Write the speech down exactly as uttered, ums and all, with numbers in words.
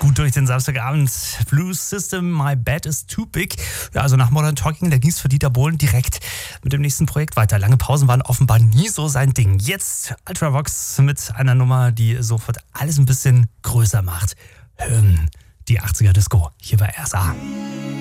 gut durch den Samstagabend. Blues System, My Bed is Too Big. Ja, also nach Modern Talking, da ging es für Dieter Bohlen direkt mit dem nächsten Projekt weiter. Lange Pausen waren offenbar nie so sein Ding. Jetzt Ultravox mit einer Nummer, die sofort alles ein bisschen größer macht. Ähm, die achtziger Disco hier bei R S A.